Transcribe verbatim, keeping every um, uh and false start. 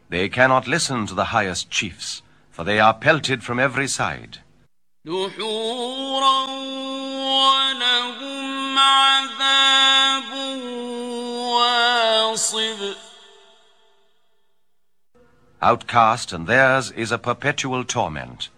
They cannot listen to the highest chiefs, for they are pelted from every side. دحورا ولهم عذاب واصب. Outcast, and theirs is a perpetual torment.